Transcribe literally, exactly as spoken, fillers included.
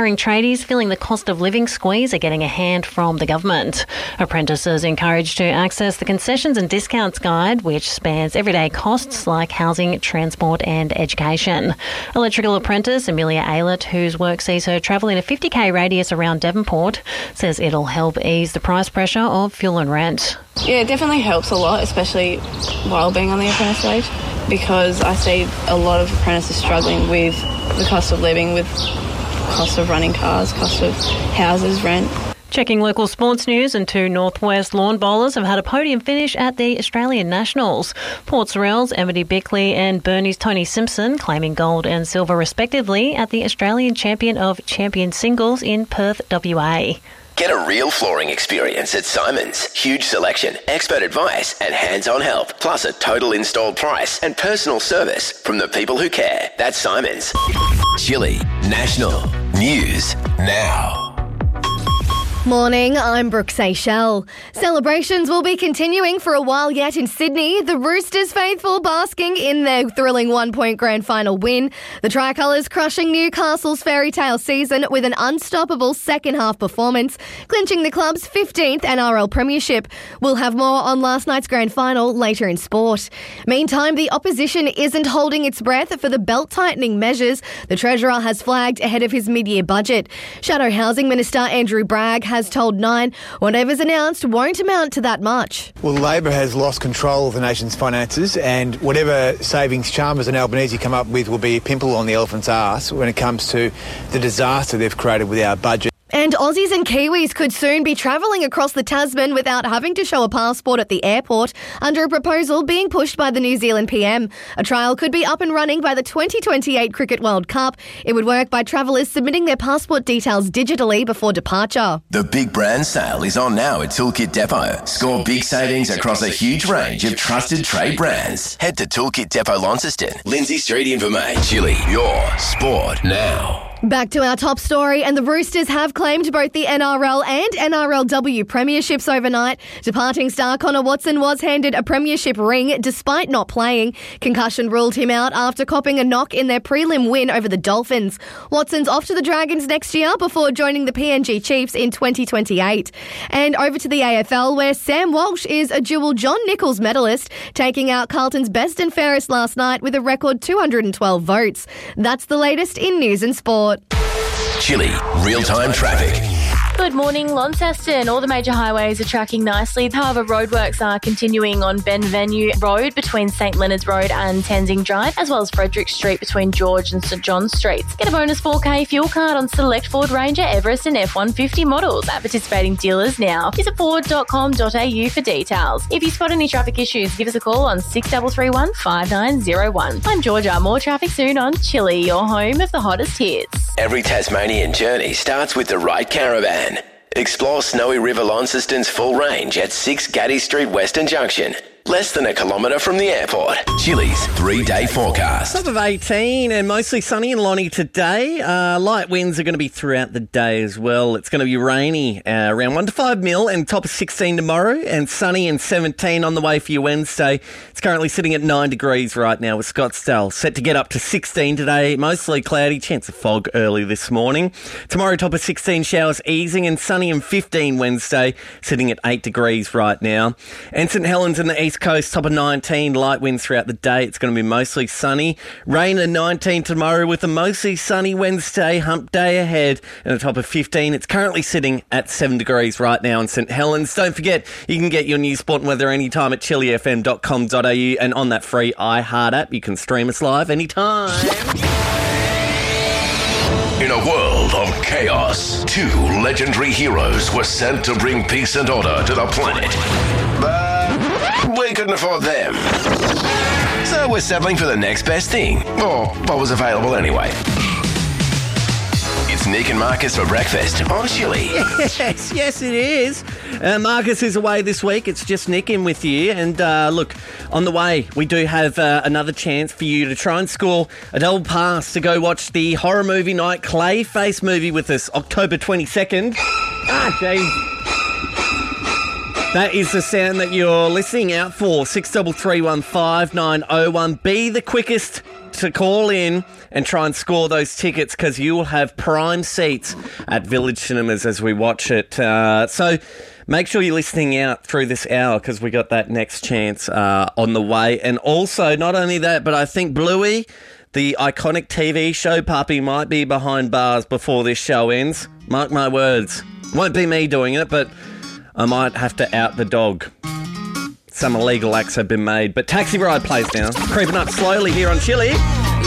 aspiring tradies feeling the cost of living squeeze are getting a hand from the government. Apprentices encouraged to access the concessions and discounts guide, which spans everyday costs like housing, transport and education. Electrical apprentice Amelia Aylett, whose work sees her travel in a fifty k radius around Devonport, says it'll help ease the price pressure of fuel and rent. Yeah, it definitely helps a lot, especially while being on the apprentice wage, because I see a lot of apprentices struggling with the cost of living, with cost of running cars, cost of houses, rent. Checking local sports news, and two Northwest lawn bowlers have had a podium finish at the Australian Nationals. Port Sorell's Emily Bickley and Burnie's Tony Simpson claiming gold and silver respectively at the Australian Champion of Champion Singles in Perth, W A. Get a real flooring experience at Simon's. Huge selection, expert advice and hands-on help, plus a total installed price and personal service from the people who care. That's Simon's. Chili National News Now. Morning, I'm Brooke Seychelles. Celebrations will be continuing for a while yet in Sydney. The Roosters faithful basking in their thrilling one-point grand final win. The Tricolours crushing Newcastle's fairy tale season with an unstoppable second-half performance, clinching the club's fifteenth N R L premiership. We'll have more on last night's grand final later in sport. Meantime, the opposition isn't holding its breath for the belt-tightening measures the Treasurer has flagged ahead of his mid-year budget. Shadow Housing Minister Andrew Bragg has told Nine whatever's announced won't amount to that much. Well, Labor has lost control of the nation's finances, and whatever savings Chalmers and Albanese come up with will be a pimple on the elephant's arse when it comes to the disaster they've created with our budget. And Aussies and Kiwis could soon be travelling across the Tasman without having to show a passport at the airport under a proposal being pushed by the New Zealand P M. A trial could be up and running by the twenty twenty-eight Cricket World Cup. It would work by travellers submitting their passport details digitally before departure. The Big Brand Sale is on now at Toolkit Depot. Score big savings across a huge range of trusted trade brands. Head to Toolkit Depot Launceston, Lindsay Street Invermain. Chili, your sport now. Back to our top story, and the Roosters have claimed both the N R L and N R L W premierships overnight. Departing star Connor Watson was handed a premiership ring despite not playing. Concussion ruled him out after copping a knock in their prelim win over the Dolphins. Watson's off to the Dragons next year before joining the P N G Chiefs in twenty twenty-eight. And over to the A F L, where Sam Walsh is a dual John Nichols medalist, taking out Carlton's best and fairest last night with a record two hundred twelve votes. That's the latest in news and sport. Chili, real-time traffic. Good morning, Launceston. All the major highways are tracking nicely. However, roadworks are continuing on Benvenue Road between St Leonard's Road and Tenzing Drive, as well as Frederick Street between George and St John Streets. Get a bonus four K fuel card on select Ford Ranger, Everest and F one fifty models at participating dealers now. Visit ford dot com dot a u for details. If you spot any traffic issues, give us a call on six three three one, five nine zero one. I'm Georgia. More traffic soon on Chili, your home of the hottest hits. Every Tasmanian journey starts with the right caravan. Explore Snowy River Launceston's full range at six Gaddy Street Western Junction. Less than a kilometre from the airport. Chili's three-day forecast. Top of eighteen and mostly sunny in Lonnie today. Uh, light winds are going to be throughout the day as well. It's going to be rainy, uh, around one to five mil, and top of sixteen tomorrow, and sunny and seventeen on the way for your Wednesday. It's currently sitting at nine degrees right now with Scottsdale. Set to get up to sixteen today, mostly cloudy, chance of fog early this morning. Tomorrow, top of sixteen, showers easing, and sunny and fifteen Wednesday, sitting at eight degrees right now. And St Helens in the east coast, top of nineteen, light winds throughout the day. It's going to be mostly sunny. Rain at nineteen tomorrow with a mostly sunny Wednesday, hump day ahead, and a top of fifteen. It's currently sitting at seven degrees right now in St Helens. Don't forget, you can get your news, sport and weather anytime at chili f m dot com dot a u, and on that free iHeart app, you can stream us live anytime. In a world of chaos, two legendary heroes were sent to bring peace and order to the planet. But we couldn't afford them. So we're settling for the next best thing, or what was available anyway. It's Nick and Marcus for breakfast on Chili. Yes, yes it is. Uh, Marcus is away this week. It's just Nick in with you. And uh, look, on the way, we do have uh, another chance for you to try and score a double pass to go watch the horror movie night Clayface movie with us, October twenty-second. Ah, jeez. That is the sound that you're listening out for. six three three one five nine oh one. Be the quickest to call in and try and score those tickets because you will have prime seats at Village Cinemas as we watch it. Uh, so make sure you're listening out through this hour because we got that next chance uh, on the way. And also, not only that, but I think Bluey, the iconic T V show puppy, might be behind bars before this show ends. Mark my words. Won't be me doing it, but I might have to out the dog. Some illegal acts have been made, but Taxi Ride plays now. Creeping up slowly here on Chili.